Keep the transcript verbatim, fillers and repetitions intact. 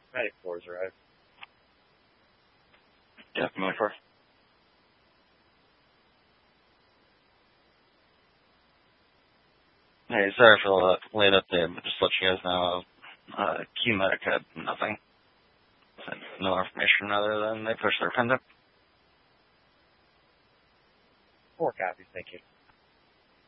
Medic fours arrived. Yeah, Medic four. Hey, sorry for the late update, but just to let you guys know, uh, Q Medic had nothing. No information other than they pushed their pins up. Four copies, thank you.